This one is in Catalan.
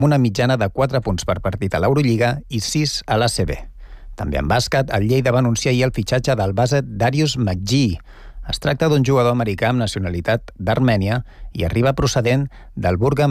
una mitjana de 4 punts per partit a l'Eurolliga i 6 a l'ACB. També en bàsquet, el Lleida va anunciar ahir el fitxatge del base Darius McGee. Es tracta d'un jugador americà amb nacionalitat d'Armènia i arriba procedent del Burgam